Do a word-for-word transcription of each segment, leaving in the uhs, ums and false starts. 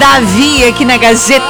Davi aqui na Gazeta.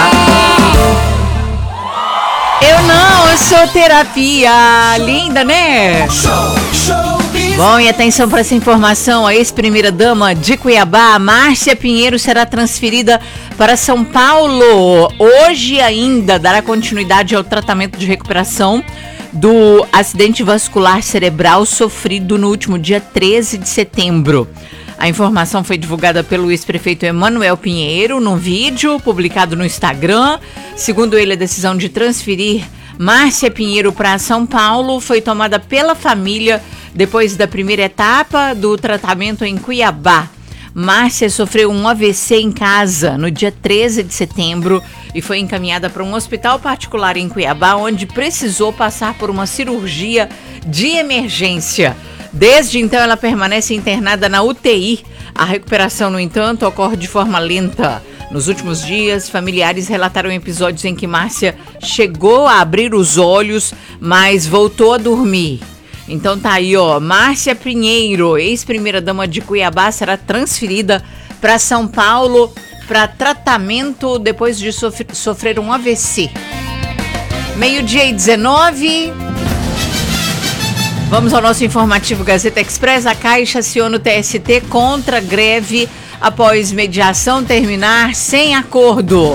Eu não, eu sou terapia. Linda, né? Bom, e atenção para essa informação. A ex-primeira-dama de Cuiabá, Márcia Pinheiro, será transferida para São Paulo. Hoje ainda dará continuidade ao tratamento de recuperação do acidente vascular cerebral sofrido no último dia treze de setembro. A informação foi divulgada pelo ex-prefeito Emanuel Pinheiro num vídeo publicado no Instagram. Segundo ele, a decisão de transferir Márcia Pinheiro para São Paulo foi tomada pela família depois da primeira etapa do tratamento em Cuiabá. Márcia sofreu um A V C em casa no dia treze de setembro e foi encaminhada para um hospital particular em Cuiabá, onde precisou passar por uma cirurgia de emergência. Desde então, ela permanece internada na U T I. A recuperação, no entanto, ocorre de forma lenta. Nos últimos dias, familiares relataram episódios em que Márcia chegou a abrir os olhos, mas voltou a dormir. Então tá aí, ó, Márcia Pinheiro, ex-primeira-dama de Cuiabá, será transferida para São Paulo para tratamento depois de sofrer, sofrer um A V C. Meio-dia e dezenove. Vamos ao nosso informativo Gazeta Express. A Caixa aciona o T S T contra greve após mediação terminar sem acordo.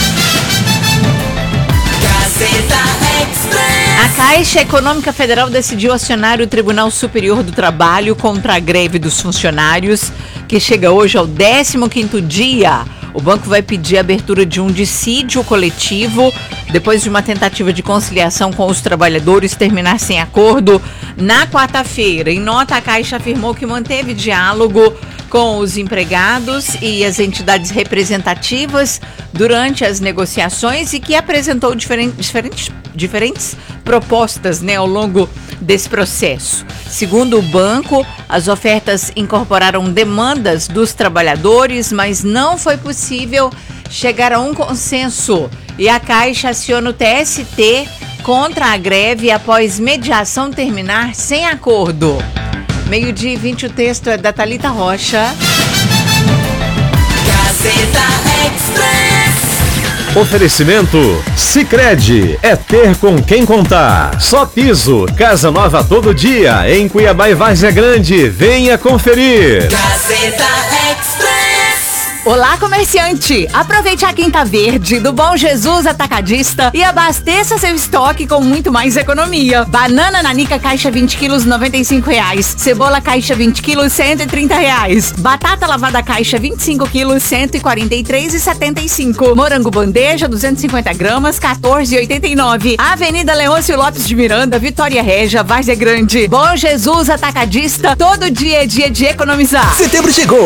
Gazeta Express. A Caixa Econômica Federal decidiu acionar o Tribunal Superior do Trabalho contra a greve dos funcionários, que chega hoje ao décimo quinto dia. O banco vai pedir a abertura de um dissídio coletivo depois de uma tentativa de conciliação com os trabalhadores terminar sem acordo na quarta-feira. Em nota, a Caixa afirmou que manteve diálogo com os empregados e as entidades representativas durante as negociações e que apresentou diferentes, diferentes, diferentes propostas, né, ao longo desse processo. Segundo o banco, as ofertas incorporaram demandas dos trabalhadores, mas não foi possível chegar a um consenso. E a Caixa aciona o T S T contra a greve após mediação terminar sem acordo. Meio-dia e vinte, o texto é da Thalita Rocha. Gazeta Express. Oferecimento Sicredi, é ter com quem contar. Só Piso, casa nova todo dia, em Cuiabá e Várzea Grande. Venha conferir. Gazeta Express. Olá, comerciante! Aproveite a Quinta Verde do Bom Jesus Atacadista e abasteça seu estoque com muito mais economia. Banana nanica caixa vinte quilos, noventa e cinco reais. Cebola caixa vinte quilos, cento e trinta reais. Batata lavada caixa vinte e cinco quilos, cento e quarenta e três reais e setenta e cinco. Morango bandeja, duzentos e cinquenta gramas, quatorze reais e oitenta e nove. Avenida Leôncio Lopes de Miranda, Vitória Régia, Várzea Grande. Bom Jesus Atacadista, todo dia é dia de economizar. Setembro chegou